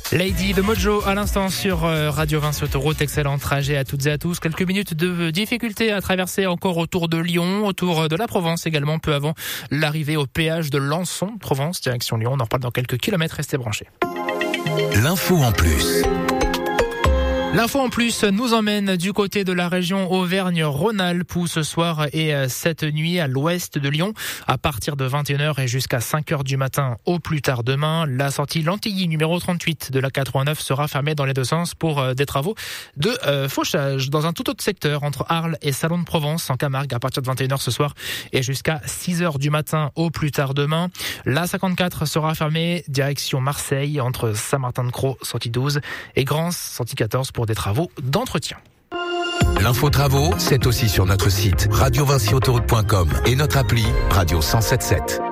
Lady de Mojo à l'instant sur Radio Vinci Autoroute. Excellent trajet à toutes et à tous. Quelques minutes de difficulté à traverser encore autour de Lyon, autour de la Provence également, peu avant l'arrivée au péage de Lançon, Provence, direction Lyon. On en reparle dans quelques kilomètres, restez branchés. L'info en plus. L'info en plus nous emmène du côté de la région Auvergne-Rhône-Alpes où ce soir et cette nuit à l'ouest de Lyon, à partir de 21h et jusqu'à 5h du matin au plus tard demain, la sortie Lantilly numéro 38 de la 89 sera fermée dans les deux sens pour des travaux de fauchage dans un tout autre secteur entre Arles et Salon de Provence en Camargue à partir de 21h ce soir et jusqu'à 6h du matin au plus tard demain. La 54 sera fermée direction Marseille entre Saint-Martin-de-Crau, sortie 12 et Grans, sortie 14 pour des travaux d'entretien. L'info travaux, c'est aussi sur notre site radiovinciautoroute.com et notre appli Radio 107.7.